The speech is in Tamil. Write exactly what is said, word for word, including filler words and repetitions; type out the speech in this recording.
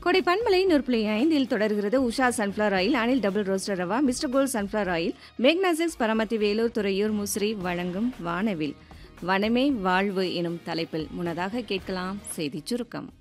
கொடை பண்பலை நூறு ஐந்தில் தொடர்கிறது Usha sunflower oil, Anil double roster rava, mister gold sunflower oil, மேக்னாசிக்ஸ் Paramathi Vellore Thuraiyur Musiri வழங்கும் வானவில் வனமே வாழ்வு எனும் தலைப்பில் முன்னதாக கேட்கலாம் செய்திச் சுருக்கம்.